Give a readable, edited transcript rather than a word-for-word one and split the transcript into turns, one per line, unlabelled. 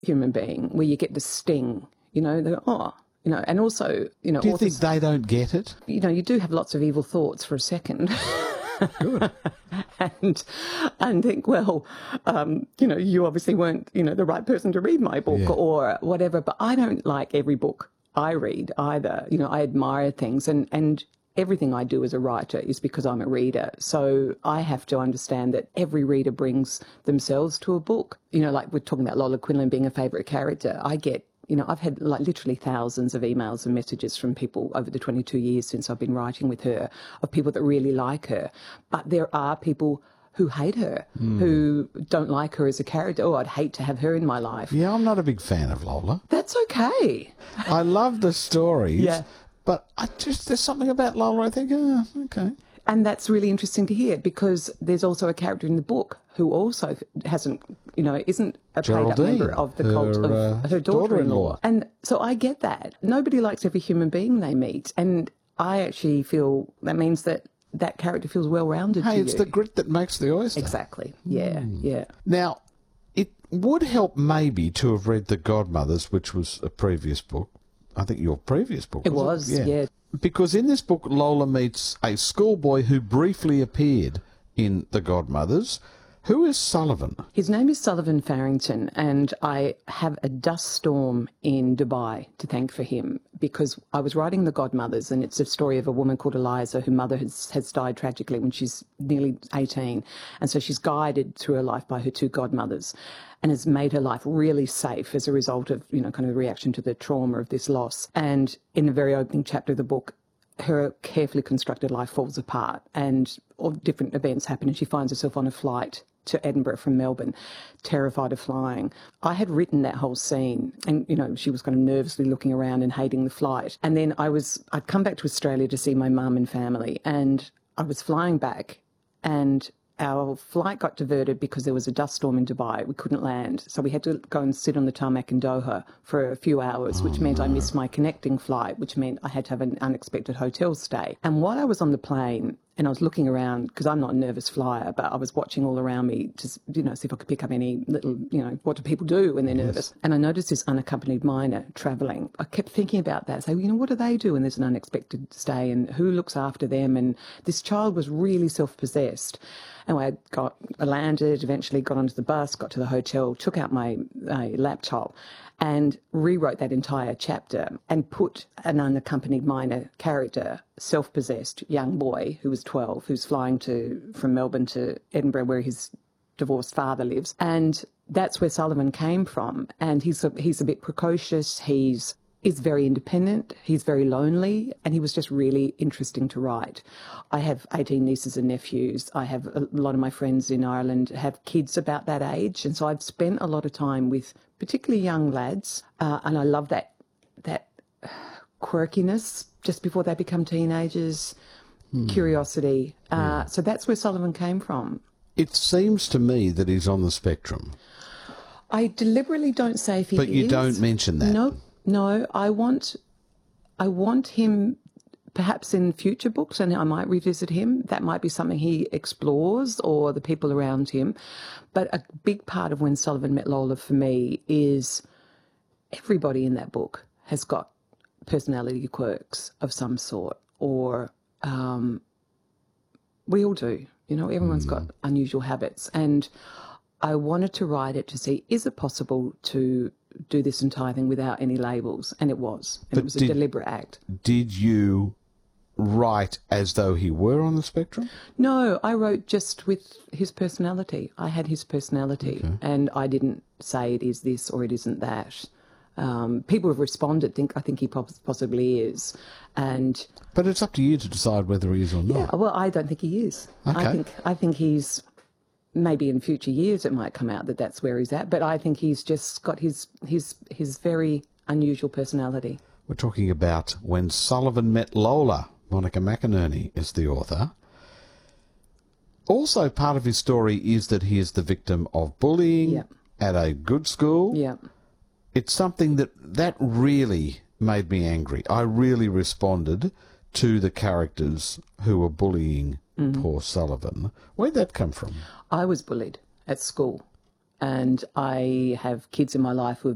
human being where you get the sting, you know, and also, you know...
Do you think they don't get it?
You know, you do have lots of evil thoughts for a second.
Good.
and think, well, you know, you obviously weren't, you know, the right person to read my book or whatever. But I don't like every book I read either. You know, I admire things and everything I do as a writer is because I'm a reader. So I have to understand that every reader brings themselves to a book. You know, like we're talking about Lola Quinlan being a favourite character. You know, I've had like literally thousands of emails and messages from people over the 22 years since I've been writing with her, of people that really like her. But there are people who hate her, who don't like her as a character. Oh, I'd hate to have her in my life.
Yeah, I'm not a big fan of Lola.
That's okay.
I love the stories, but there's something about Lola I think, okay.
And that's really interesting to hear because there's also a character in the book who also isn't a paid-up member of the cult of her daughter-in-law. And so I get that. Nobody likes every human being they meet. And I actually feel that means that character feels well-rounded to you.
Hey, it's the grit that makes the oyster.
Exactly. Yeah, yeah.
Now, it would help maybe to have read The Godmothers, which was a previous book. I think your previous book was
it? Yeah.
Because in this book, Lola meets a schoolboy who briefly appeared in The Godmothers. Who is Sullivan?
His name is Sullivan Farrington, and I have a dust storm in Dubai to thank for him because I was writing The Godmothers, and it's a story of a woman called Eliza whose mother has died tragically when she's nearly 18. And so she's guided through her life by her two godmothers and has made her life really safe as a result of, you know, kind of the reaction to the trauma of this loss. And in the very opening chapter of the book, her carefully constructed life falls apart and all different events happen and she finds herself on a flight to Edinburgh from Melbourne, terrified of flying. I had written that whole scene and, you know, she was kind of nervously looking around and hating the flight. And then I'd come back to Australia to see my mum and family and I was flying back and our flight got diverted because there was a dust storm in Dubai. We couldn't land. So we had to go and sit on the tarmac in Doha for a few hours, which meant I missed my connecting flight, which meant I had to have an unexpected hotel stay. And while I was on the plane and I was looking around, because I'm not a nervous flyer, but I was watching all around me to, you know, see if I could pick up any little, you know, what do people do when they're nervous? And I noticed this unaccompanied minor travelling. I kept thinking about that. So, you know, what do they do when there's an unexpected stay and who looks after them? And this child was really self-possessed. Anyway, I landed, eventually got onto the bus, got to the hotel, took out my laptop and rewrote that entire chapter and put an unaccompanied minor character, self-possessed young boy who was 12, who's flying from Melbourne to Edinburgh where his divorced father lives. And that's where Sullivan came from. And he's a bit precocious, he's very independent, he's very lonely, and he was just really interesting to write. I have 18 nieces and nephews. I have a lot of my friends in Ireland have kids about that age, and so I've spent a lot of time with particularly young lads, and I love that quirkiness just before they become teenagers, curiosity. So that's where Sullivan came from.
It seems to me that he's on the spectrum.
I deliberately don't say if he is.
But you don't mention that.
No, I want him perhaps in future books, and I might revisit him. That might be something he explores or the people around him. But a big part of When Sullivan Met Lola for me is everybody in that book has got personality quirks of some sort, or we all do. You know, everyone's got unusual habits. And I wanted to write it to see, is it possible to do this entire thing without any labels? And it was. And it was a deliberate act. Did
you write as though he were on the spectrum?
No, I wrote just with his personality. I had his personality, and I didn't say it is this or it isn't that. People have responded, I think he possibly is.
But it's up to you to decide whether he is or not.
Yeah, well, I don't think he is.
Okay.
I think he's... Maybe in future years it might come out that that's where he's at, but I think he's just got his very unusual personality.
We're talking about When Sullivan Met Lola. Monica McInerney is the author. Also, part of his story is that he is the victim of bullying at a good school.
Yeah.
It's something that really made me angry. I really responded to the characters who were bullying poor Sullivan. Where'd that come from?
I was bullied at school, and I have kids in my life who have